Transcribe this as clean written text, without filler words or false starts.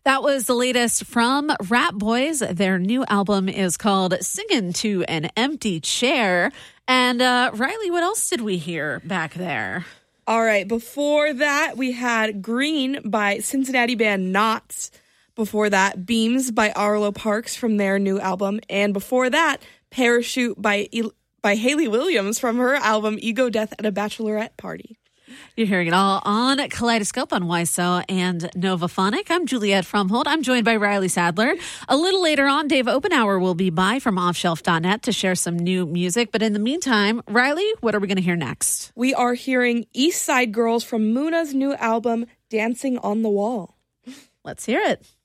That was the latest from Rat Boys. Their new album is called Singin' to an Empty Chair. And Riley, what else did we hear back there? All right, before that, we had Green by Cincinnati band Knots. Before that, Beams by Arlo Parks from their new album. And before that, Parachute by Hayley Williams from her album Ego Death at a Bachelorette Party. You're hearing it all on Kaleidoscope on YSO and Novaphonic. I'm Juliette Fromhold. I'm joined by Riley Sadler. A little later on, Dave Openhour will be by from offshelf.net to share some new music. But in the meantime, Riley, what are we going to hear next? We are hearing East Side Girls from Muna's new album, Dancing on the Wall. Let's hear it.